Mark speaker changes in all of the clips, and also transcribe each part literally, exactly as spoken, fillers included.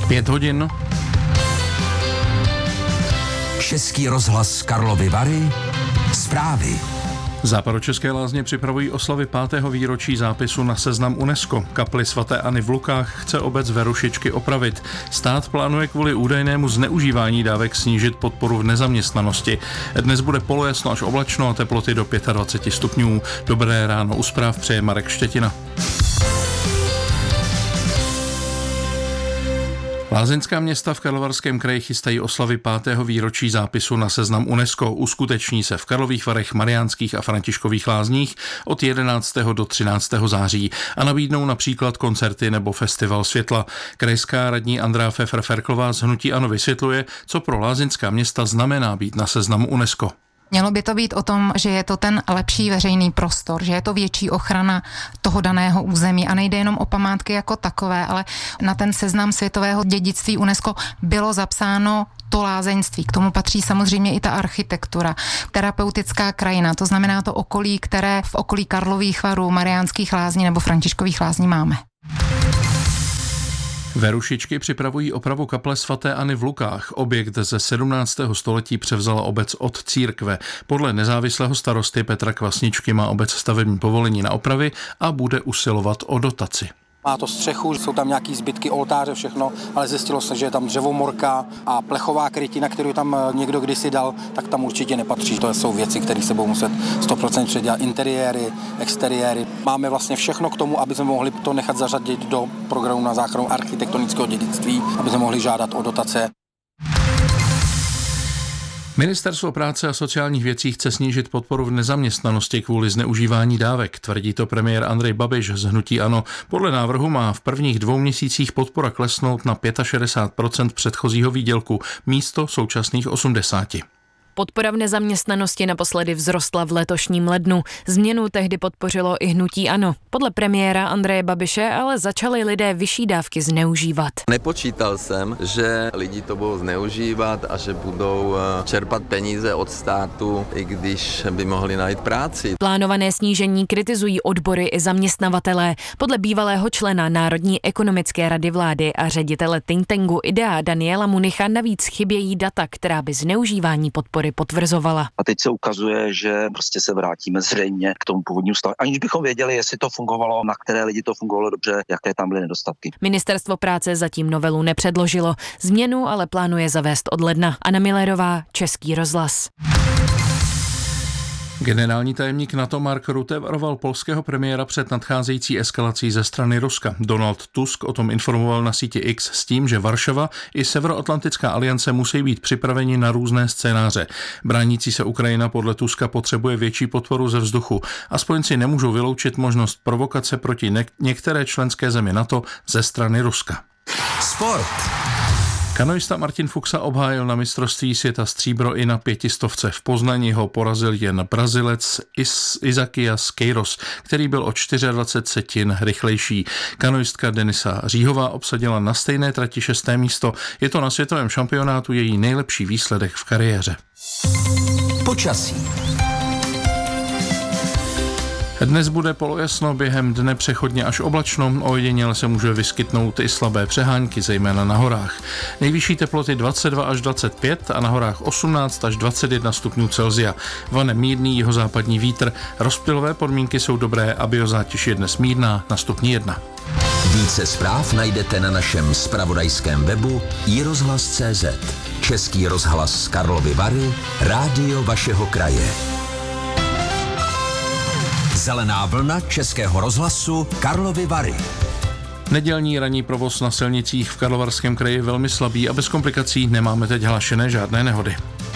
Speaker 1: Pět hodin.
Speaker 2: Český rozhlas Karlovy Vary. Zprávy.
Speaker 1: Západočeské lázně připravují oslavy pátého výročí zápisu na seznam UNESCO. Kapli svaté Anny v Lukách chce obec Verušičky opravit. Stát plánuje kvůli údajnému zneužívání dávek snížit podporu v nezaměstnanosti. Dnes bude polojasno až oblačno a teploty do dvacet pět stupňů. Dobré ráno, u zpráv přeje Marek Štětina. Lázeňská města v Karlovarském kraji chystají oslavy pátého výročí zápisu na seznam UNESCO. Uskuteční se v Karlových Varech, Mariánských a Františkových Lázních od jedenáctého do třináctého září a nabídnou například koncerty nebo festival světla. Krajská radní Andrea Pfeffer-Ferklová z hnutí ANO vysvětluje, co pro lázeňská města znamená být na seznamu UNESCO.
Speaker 3: Mělo by to být o tom, že je to ten lepší veřejný prostor, že je to větší ochrana toho daného území a nejde jenom o památky jako takové, ale na ten seznam světového dědictví UNESCO bylo zapsáno to lázeňství. K tomu patří samozřejmě i ta architektura, terapeutická krajina, to znamená to okolí, které v okolí Karlových Varů, Mariánských Lázní nebo Františkových Lázní máme.
Speaker 1: Verušičky připravují opravu kaple svaté Anny v Lukách. Objekt ze sedmnáctého století převzala obec od církve. Podle nezávislého starosty Petra Kvasničky má obec stavební povolení na opravy a bude usilovat o dotaci.
Speaker 4: Má to střechu, jsou tam nějaký zbytky oltáře, všechno, ale zjistilo se, že je tam dřevomorka a plechová krytina, kterou tam někdo kdysi dal, tak tam určitě nepatří. To jsou věci, které se budou muset sto procent předělat. Interiéry, exteriéry. Máme vlastně všechno k tomu, aby jsme mohli to nechat zařadit do programu na záchranu architektonického dědictví, aby jsme mohli žádat o dotace.
Speaker 1: Ministerstvo práce a sociálních věcí chce snížit podporu v nezaměstnanosti kvůli zneužívání dávek, tvrdí to premiér Andrej Babiš z hnutí ANO. Podle návrhu má v prvních dvou měsících podpora klesnout na šedesát pět procent předchozího výdělku místo současných osmdesát procent.
Speaker 5: Podpora v nezaměstnanosti naposledy vzrostla v letošním lednu. Změnu tehdy podpořilo i hnutí ANO. Podle premiéra Andreje Babiše ale začali lidé vyšší dávky zneužívat.
Speaker 6: Nepočítal jsem, že lidi to budou zneužívat a že budou čerpat peníze od státu, i když by mohli najít práci.
Speaker 5: Plánované snížení kritizují odbory i zaměstnavatelé. Podle bývalého člena Národní ekonomické rady vlády a ředitele think tanku IDEA Daniela Municha navíc chybějí data, která by zneužívání podpory potvrzovala.
Speaker 7: A teď se ukazuje, že prostě se vrátíme zřejmě k tomu původnímu stavu. Aniž bychom věděli, jestli to fungovalo, na které lidi to fungovalo dobře, jaké tam byly nedostatky.
Speaker 5: Ministerstvo práce zatím novelu nepředložilo. Změnu ale plánuje zavést od ledna. Anna Millerová, Český rozhlas.
Speaker 1: Generální tajemník NATO Mark Rutte varoval polského premiéra před nadcházející eskalací ze strany Ruska. Donald Tusk o tom informoval na síti X s tím, že Varšava i Severoatlantická aliance musí být připraveni na různé scénáře. Bránící se Ukrajina podle Tuska potřebuje větší podporu ze vzduchu a spojenci nemůžou vyloučit možnost provokace proti ne- některé členské zemi NATO ze strany Ruska.
Speaker 2: Sport.
Speaker 1: Kanoista Martin Fuxa obhájil na mistrovství světa stříbro i na pětistovce. V Poznani ho porazil jen Brazilec Is- Izakias Queiroz, který byl o dvacet čtyři setin rychlejší. Kanoistka Denisa Říhová obsadila na stejné trati šesté místo. Je to na světovém šampionátu její nejlepší výsledek v kariéře.
Speaker 2: Počasí.
Speaker 1: Dnes bude polojasno, během dne přechodně až oblačno, ojediněle se může vyskytnout i slabé přehánky, zejména na horách. Nejvyšší teploty dvacet dva až dvacet pět a na horách osmnáct až dvacet jedna stupňů Celsia. Vane mírný jihozápadní vítr, rozptylové podmínky jsou dobré a biozátěž je dnes mírná na stupni jedna.
Speaker 2: Více zpráv najdete na našem zpravodajském webu i rozhlas tečka cé zet. Český rozhlas Karlovy Vary, rádio vašeho kraje. Zelená vlna Českého rozhlasu Karlovy Vary.
Speaker 1: Nedělní ranní provoz na silnicích v Karlovarském kraji je velmi slabý a bez komplikací nemáme teď hlášené žádné nehody.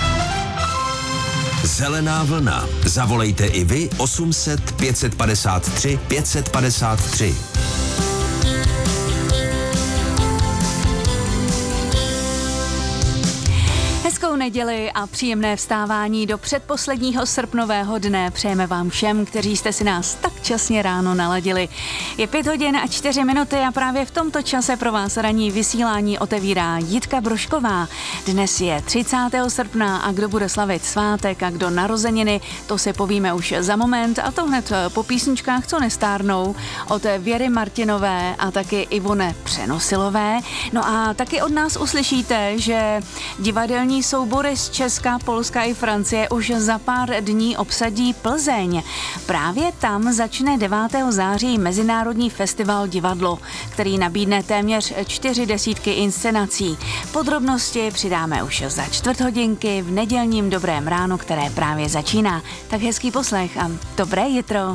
Speaker 2: Zelená vlna. Zavolejte i vy osm set pět padesát tři pět padesát tři.
Speaker 8: Hezkou neděli. neděli a příjemné vstávání do předposledního srpnového dne přejeme vám všem, kteří jste si nás tak časně ráno naladili. Je pět hodin a čtyři minuty a právě v tomto čase pro vás ranní vysílání otevírá Jitka Brošková. Dnes je třicátého srpna a kdo bude slavit svátek a kdo narozeniny, to si povíme už za moment, a to hned po písničkách, co nestárnou, od Věry Martinové a taky Ivone Přenosilové. No a taky od nás uslyšíte, že divadelní soubory z Česka, Polska i Francie už za pár dní obsadí Plzeň. Právě tam začne devátého září Mezinárodní festival divadlo, který nabídne téměř čtyři desítky inscenací. Podrobnosti přidáme už za čtvrt hodinky v nedělním Dobrém ráno, které právě začíná. Tak hezký poslech a dobré jitro.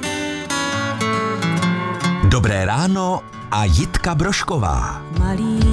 Speaker 2: Dobré ráno a Jitka Brošková.
Speaker 8: Malý